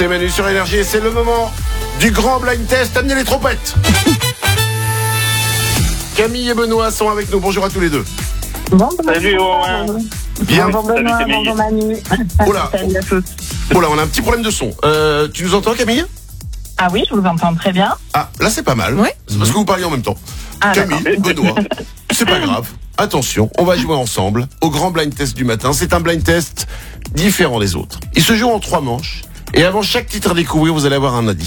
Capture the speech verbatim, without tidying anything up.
C'est Manu sur Énergie et c'est le moment du grand blind test. Amenez les trompettes. Camille et Benoît sont avec nous. Bonjour à tous les deux. Bon, Salut Romain. Bien. Bonjour Benoît, Salut, Camille. bonjour Manu. Oula. Salut à tous. Oh là, on a un petit problème de son. Euh, tu nous entends, Camille? Ah oui, je vous entends très bien. Ah, là c'est pas mal. Ouais. C'est parce que vous parliez en même temps. Ah, Camille, Benoît, c'est pas grave. Attention, on va jouer ensemble au grand blind test du matin. C'est un blind test différent des autres. Il se joue en trois manches. Et avant chaque titre à découvrir, vous allez avoir un indice.